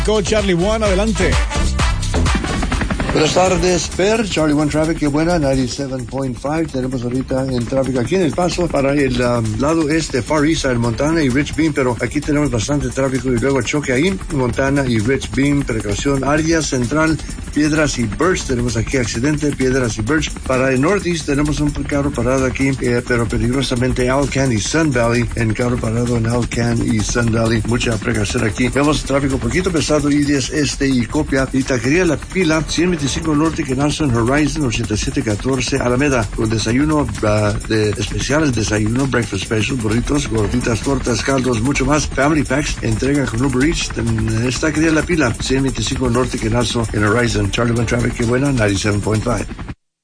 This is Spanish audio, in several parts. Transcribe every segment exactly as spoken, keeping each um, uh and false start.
Con Charlie One, adelante. Buenas tardes, Per, Charlie One Traffic, qué buena, noventa y siete punto cinco. Tenemos ahorita en tráfico aquí en El Paso para el um, lado este, Far East, en Montana y Rich Beam, pero aquí tenemos bastante tráfico y luego choque ahí, Montana y Rich Beam, precaución, área central, Piedras y Birch, tenemos aquí accidente, Piedras y Birch. Para el Northeast tenemos un carro parado aquí, eh, pero peligrosamente Alcan y Sun Valley, en carro parado en Alcan y Sun Valley, mucha precaución aquí. Vemos tráfico poquito pesado, I diez Este y Copia, y Taquería La Pila, ciento veinticinco Norte, que Nelson Horizon, ochenta y siete catorce Alameda, con desayuno uh, de especial, el desayuno, breakfast special, burritos, gorditas, tortas, caldos, mucho más, family packs, entrega con Uber Eats, en esta Taquería La Pila, ciento veinticinco Norte, que Nelson en Horizon. Charlie One Traffic, qué buena, noventa y siete punto cinco.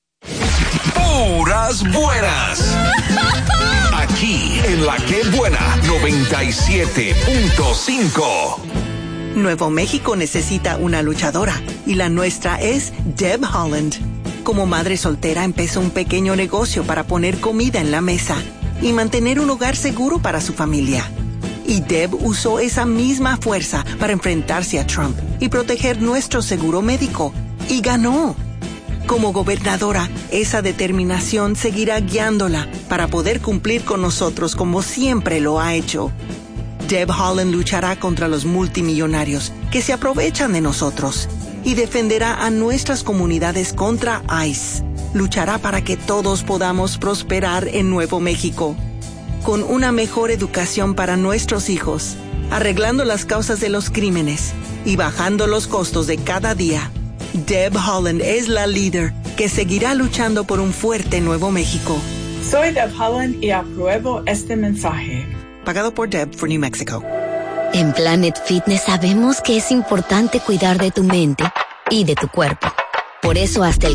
Puras buenas. Aquí en La Que Buena, noventa y siete punto cinco. Nuevo México necesita una luchadora y la nuestra es Deb Holland. Como madre soltera empezó un pequeño negocio para poner comida en la mesa y mantener un hogar seguro para su familia. Y Deb usó esa misma fuerza para enfrentarse a Trump y proteger nuestro seguro médico. Y ganó. Como gobernadora, esa determinación seguirá guiándola para poder cumplir con nosotros como siempre lo ha hecho. Deb Holland luchará contra los multimillonarios que se aprovechan de nosotros y defenderá a nuestras comunidades contra ICE. Luchará para que todos podamos prosperar en Nuevo México. Con una mejor educación para nuestros hijos, arreglando las causas de los crímenes y bajando los costos de cada día, Deb Holland es la líder que seguirá luchando por un fuerte Nuevo México. Soy Deb Holland y apruebo este mensaje. Pagado por Deb for New Mexico. En Planet Fitness sabemos que es importante cuidar de tu mente y de tu cuerpo. Por eso hasta el